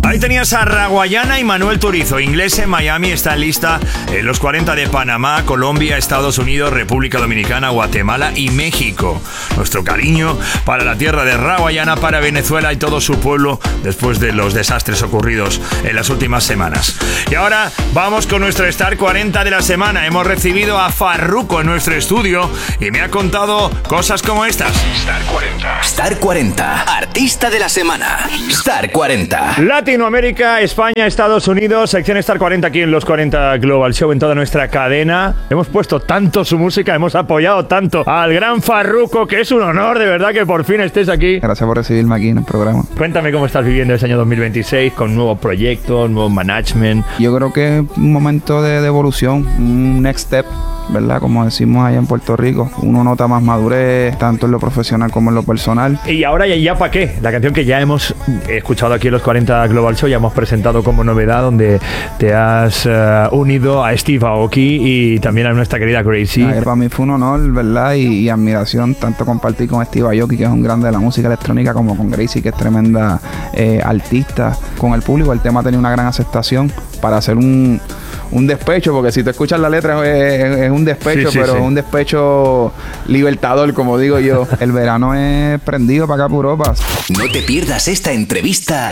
Ahí tenías a Raguayana y Manuel Turizo. Inglés en Miami está en lista en los 40 de Panamá, Colombia, Estados Unidos, República Dominicana, Guatemala y México. Nuestro cariño para la tierra de Raguayana, para Venezuela y todo su pueblo después de los desastres ocurridos en las últimas semanas. Y ahora vamos con nuestro Star 40 de la semana. Hemos recibido a Farruko en nuestro estudio y me ha contado cosas como estas. Star 40. Star 40. Artista de la semana. Star 40. Latinoamérica, España, Estados Unidos, sección Star 40 aquí en los 40 Global Show, en toda nuestra cadena. Hemos puesto tanto su música, hemos apoyado tanto al gran Farruko, que es un honor de verdad que por fin estés aquí. Gracias por recibirme aquí en el programa. Cuéntame cómo estás viviendo este año 2026 con nuevos proyectos, nuevo management. Yo creo que es un momento de evolución, un next step, ¿verdad? Como decimos allá en Puerto Rico. Uno nota más madurez, tanto en lo profesional como en lo personal. Y ahora ya para qué, la canción que ya hemos escuchado aquí en los 40 Global Show, ya hemos presentado como novedad, donde te has unido a Steve Aoki y también a nuestra querida Gracie. Para mí fue un honor, ¿verdad? Y admiración tanto compartir con Steve Aoki, que es un grande de la música electrónica, como con Gracie, que es tremenda artista. Con el público el tema tenía una gran aceptación para hacer un despecho, porque si te escuchas la letra es un despecho, sí, pero un despecho libertador, como digo yo. El verano es prendido para acá por Europa. No te pierdas esta entrevista